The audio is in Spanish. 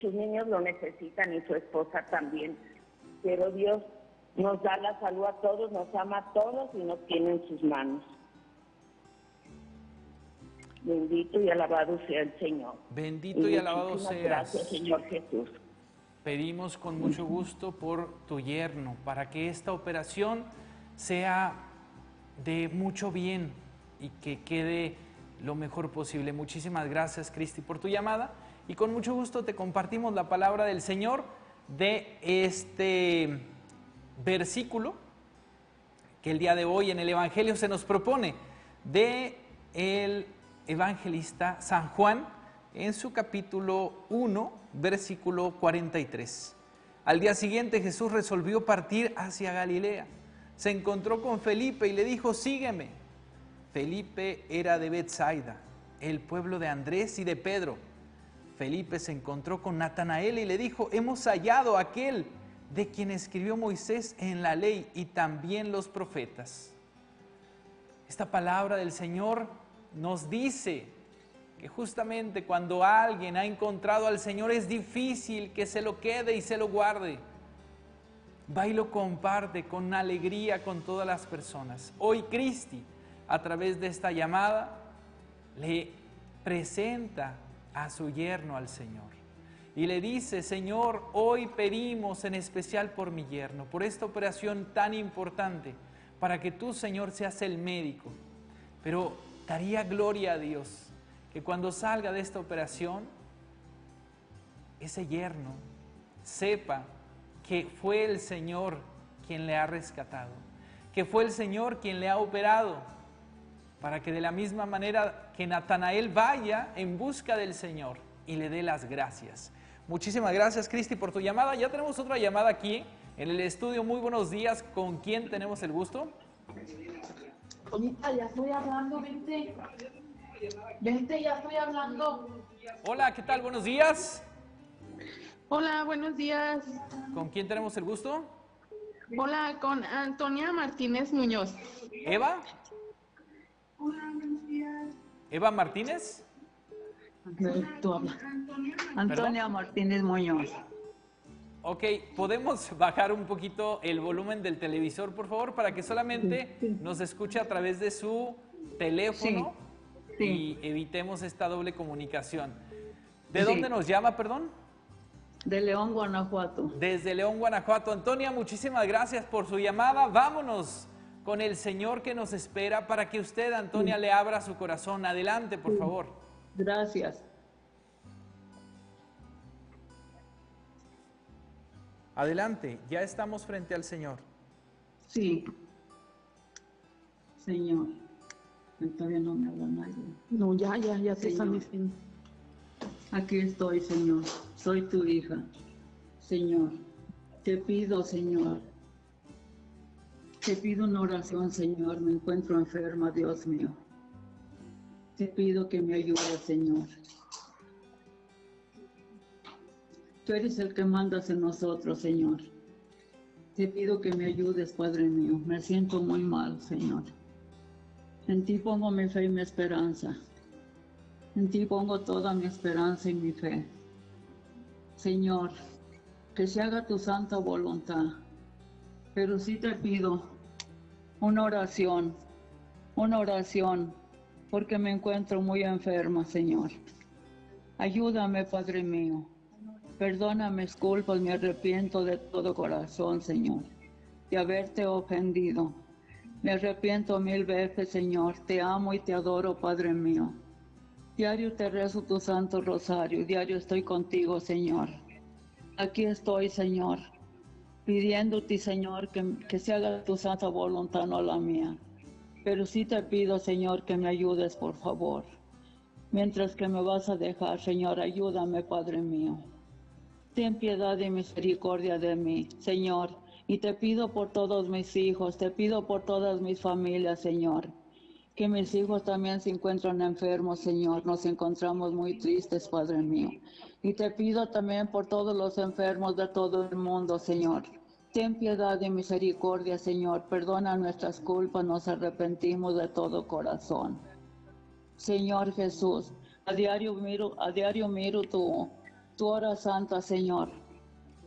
sus niños lo necesitan y su esposa también. Pero Dios nos da la salud a todos, nos ama a todos y nos tiene en sus manos. Bendito y alabado sea el Señor. Bendito y alabado seas. Gracias, Señor Jesús. Pedimos con mucho gusto por tu yerno, para que esta operación sea de mucho bien y que quede lo mejor posible. Muchísimas gracias, Cristi, por tu llamada, y con mucho gusto te compartimos la palabra del Señor de este versículo que el día de hoy en el Evangelio se nos propone de el evangelista San Juan en su capítulo 1, versículo 43. Al día siguiente Jesús resolvió partir hacia Galilea. Se encontró con Felipe y le dijo: sígueme. Felipe era de Betsaida, el pueblo de Andrés y de Pedro. Felipe se encontró con Natanael y le dijo: hemos hallado a aquel de quien escribió Moisés en la ley y también los profetas. Esta palabra del Señor nos dice que justamente cuando alguien ha encontrado al Señor es difícil que se lo quede y se lo guarde. Va y lo comparte con alegría con todas las personas. Hoy Cristi, a través de esta llamada, le presenta a su yerno al Señor y le dice: Señor, hoy pedimos en especial por mi yerno, por esta operación tan importante, para que tú, Señor, seas el médico. Pero daría gloria a Dios que cuando salga de esta operación, ese yerno sepa que fue el Señor quien le ha rescatado, que fue el Señor quien le ha operado, para que de la misma manera que Natanael vaya en busca del Señor y le dé las gracias. Muchísimas gracias, Cristi, por tu llamada. Ya tenemos otra llamada aquí en el estudio. Muy buenos días. ¿Con quién tenemos el gusto? Bonita, ya estoy hablando, vente. Vente, ya estoy hablando. Hola, ¿qué tal? Buenos días. Hola, buenos días. ¿Con quién tenemos el gusto? Hola, con Antonia Martínez Muñoz. ¿Eva? Hola, buenos días. ¿Eva Martínez? Tú habla. Antonia Martínez Muñoz. Ok, ¿podemos bajar un poquito el volumen del televisor, por favor, para que solamente nos escuche a través de su teléfono? Sí. Y evitemos esta doble comunicación. ¿De dónde nos llama, perdón? De León, Guanajuato. Desde León, Guanajuato. Antonia, muchísimas gracias por su llamada. Vámonos con el Señor que nos espera para que usted, Antonia, le abra su corazón. Adelante, por favor. Gracias. Adelante, ya estamos frente al Señor. Sí. Señor. Todavía no me habla nadie. No, ya te están Señor. diciendo. Aquí estoy, Señor. Soy tu hija. Señor, te pido, Señor. Te pido una oración, Señor. Me encuentro enferma, Dios mío. Te pido que me ayudes, Señor. Tú eres el que mandas en nosotros, Señor. Te pido que me ayudes, Padre mío. Me siento muy mal, Señor. En ti pongo mi fe y mi esperanza. En ti pongo toda mi esperanza y mi fe. Señor, que se haga tu santa voluntad. Pero sí te pido una oración, porque me encuentro muy enferma, Señor. Ayúdame, Padre mío. Perdona mis culpas, me arrepiento de todo corazón, Señor, de haberte ofendido. Me arrepiento 1000 veces, Señor. Te amo y te adoro, Padre mío. Diario te rezo tu santo rosario. Diario estoy contigo, Señor. Aquí estoy, Señor, pidiéndote, Señor, que se haga tu santa voluntad, no la mía. Pero sí te pido, Señor, que me ayudes, por favor. Mientras que me vas a dejar, Señor, ayúdame, Padre mío. Ten piedad y misericordia de mí, Señor. Y te pido por todos mis hijos, te pido por todas mis familias, Señor. Que mis hijos también se encuentran enfermos, Señor. Nos encontramos muy tristes, Padre mío. Y te pido también por todos los enfermos de todo el mundo, Señor. Ten piedad y misericordia, Señor. Perdona nuestras culpas, nos arrepentimos de todo corazón. Señor Jesús, a diario miro tu tu hora santa, Señor.